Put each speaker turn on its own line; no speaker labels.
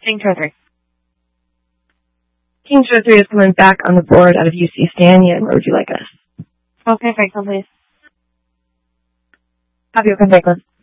King to 3.
King to 3 is coming back on the board out of UC Stanion. Where would you like us?
Okay, Franklin, please.
Copy, open Franklin.